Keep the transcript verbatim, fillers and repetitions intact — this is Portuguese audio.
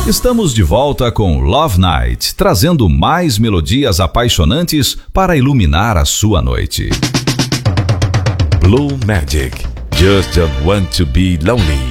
Estamos de volta com Love Night, trazendo mais melodias apaixonantes para iluminar a sua noite. Blue Magic. Just don't want to be lonely.